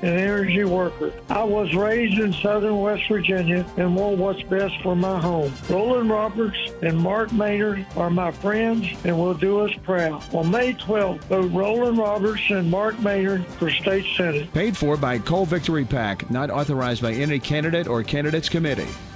and energy worker. I was raised in southern West Virginia and want what's best for my home. Roland Roberts and Mark Maynard are my friends and will do us proud. On May 12th, vote Roland Roberts and Mark Maynard for state senate. Paid for by Coal Victory PAC, not authorized by any candidate or candidates committee.